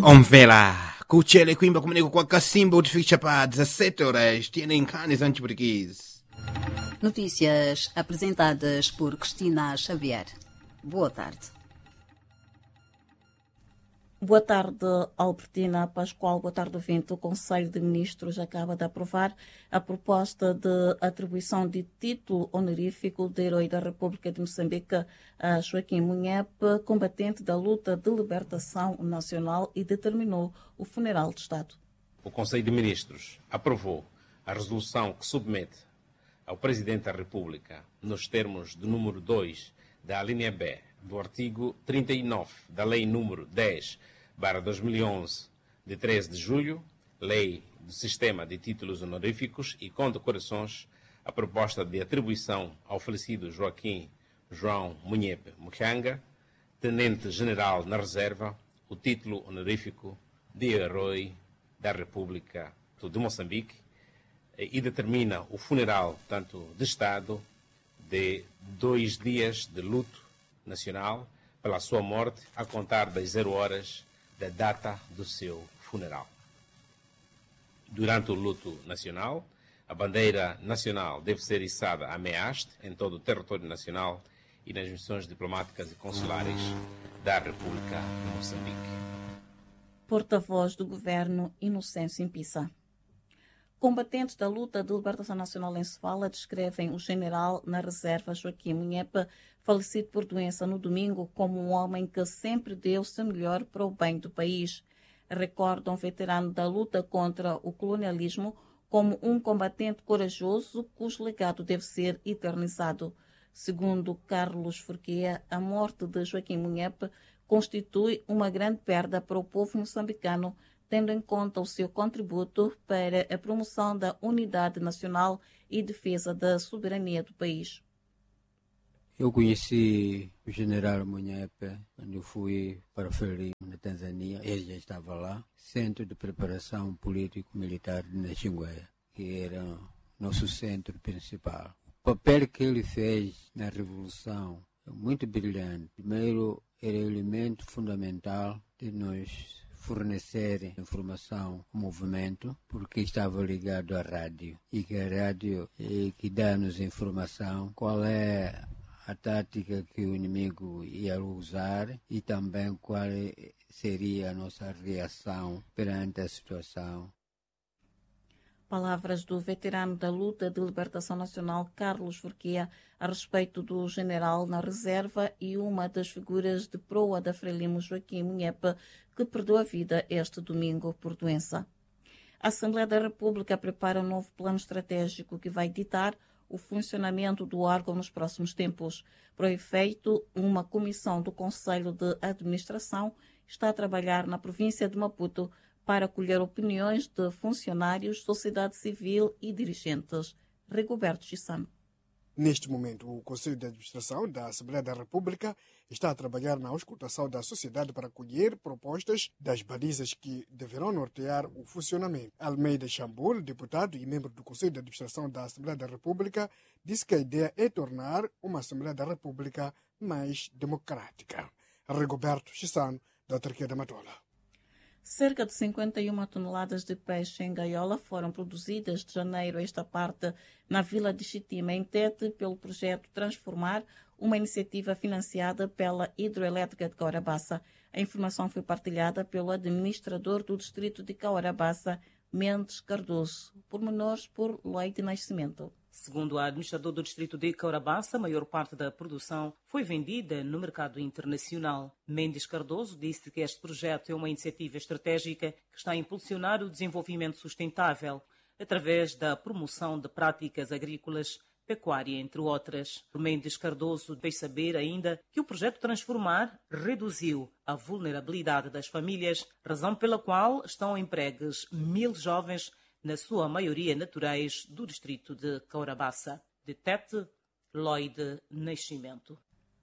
Omvela, Cucele Quimba comunico com a Cacimba, o ficha para 17 horas, tiene canes antiportuguês. Notícias apresentadas por Cristina Xavier. Boa tarde. Boa tarde, Albertina Pascoal. Boa tarde, ouvinte. O Conselho de Ministros acaba de aprovar a proposta de atribuição de título honorífico de Herói da República de Moçambique a Joaquim Munhepe, combatente da luta de libertação nacional, e determinou o funeral de Estado. O Conselho de Ministros aprovou a resolução que submete ao Presidente da República, nos termos do número 2 da linha B do artigo 39 da Lei número 10/2011, de 13 de julho, Lei do Sistema de Títulos Honoríficos e Condecorações, a proposta de atribuição ao falecido Joaquim João Munhepe Muchanga, Tenente-General na Reserva, o título honorífico de Herói da República de Moçambique, e determina o funeral, tanto de Estado, de 2 dias de luto nacional pela sua morte, a contar das 0 horas da data do seu funeral. Durante o luto nacional, a bandeira nacional deve ser içada à meia-haste em todo o território nacional e nas missões diplomáticas e consulares da República de Moçambique. Porta-voz do Governo, Inocêncio Impissa. Combatentes da luta de libertação nacional em Sofala descrevem o general na reserva Joaquim Munhepe, falecido por doença no domingo, como um homem que sempre deu seu melhor para o bem do país. Recordam um veterano da luta contra o colonialismo como um combatente corajoso cujo legado deve ser eternizado. Segundo Carlos Forquia, a morte de Joaquim Munhepe constitui uma grande perda para o povo moçambicano, tendo em conta o seu contributo para a promoção da unidade nacional e defesa da soberania do país. Eu conheci o general Munhepe quando eu fui para Frelimo, na Tanzânia. Ele já estava lá, Centro de Preparação Político-Militar de Naxingueia, que era nosso centro principal. O papel que ele fez na Revolução é muito brilhante. Primeiro, era o elemento fundamental de nós fornecer informação ao movimento, porque estava ligado à rádio, e que a rádio é que dá-nos informação qual é a tática que o inimigo ia usar e também qual seria a nossa reação perante a situação. Palavras do veterano da luta de libertação nacional Carlos Forquia a respeito do general na reserva e uma das figuras de proa da Frelimo, Joaquim Munhepe, que perdeu a vida este domingo por doença. A Assembleia da República prepara um novo plano estratégico que vai ditar o funcionamento do órgão nos próximos tempos. Para o efeito, uma comissão do Conselho de Administração está a trabalhar na província de Maputo para colher opiniões de funcionários, sociedade civil e dirigentes. Rigoberto Chissano. Neste momento, o Conselho de Administração da Assembleia da República está a trabalhar na auscultação da sociedade para colher propostas das balizas que deverão nortear o funcionamento. Almeida Chambul, deputado e membro do Conselho de Administração da Assembleia da República, disse que a ideia é tornar uma Assembleia da República mais democrática. Rigoberto Chissano, da Autarquia da Matola. Cerca de 51 toneladas de peixe em gaiola foram produzidas de janeiro a esta parte na vila de Chitima, em Tete, pelo projeto Transformar, uma iniciativa financiada pela Hidroelétrica de Caurabaça. A informação foi partilhada pelo administrador do distrito de Caurabaça, Mendes Cardoso. Pormenores por Lloyd Nascimento. Segundo o administrador do distrito de Caurabaça, a maior parte da produção foi vendida no mercado internacional. Mendes Cardoso disse que este projeto é uma iniciativa estratégica que está a impulsionar o desenvolvimento sustentável através da promoção de práticas agrícolas, pecuária, entre outras. Mendes Cardoso fez saber ainda que o projeto Transformar reduziu a vulnerabilidade das famílias, razão pela qual estão empregues 1.000 jovens, na sua maioria naturais, do distrito de Caurabaça. De Tete, Lloyd Nascimento.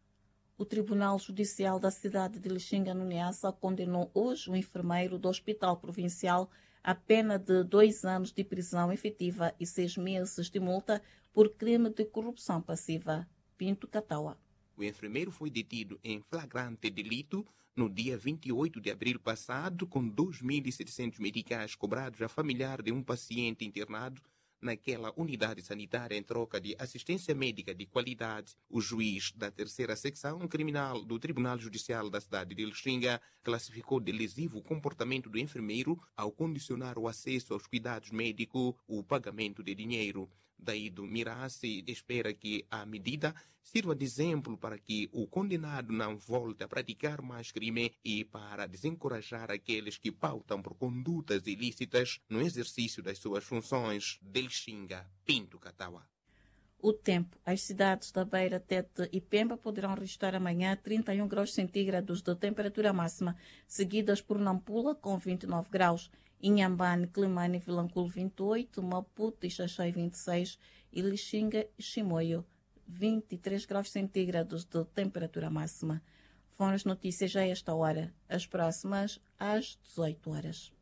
O Tribunal Judicial da cidade de Lixinga, no Niassa, condenou hoje o enfermeiro do Hospital Provincial a pena de 2 anos de prisão efetiva e 6 meses de multa por crime de corrupção passiva. Pinto Cataua. O enfermeiro foi detido em flagrante delito no dia 28 de abril passado, com 2.700 meticais cobrados a familiar de um paciente internado naquela unidade sanitária em troca de assistência médica de qualidade. O juiz da terceira secção criminal do Tribunal Judicial da cidade de Lixinga classificou de lesivo o comportamento do enfermeiro ao condicionar o acesso aos cuidados médicos o pagamento de dinheiro. Daí do Mirasse espera que a medida sirva de exemplo para que o condenado não volte a praticar mais crime e para desencorajar aqueles que pautam por condutas ilícitas no exercício das suas funções. Delxinga, Pinto Catawa. O tempo. As cidades da Beira, Tete e Pemba poderão registrar amanhã 31 graus centígrados de temperatura máxima, seguidas por Nampula com 29 graus. Inhambane, Climane e Vilanculo 28, Maputo e Xaxai 26 e Lixinga e Chimoio 23 graus centígrados de temperatura máxima. Foram as notícias a esta hora. As próximas às 18 horas.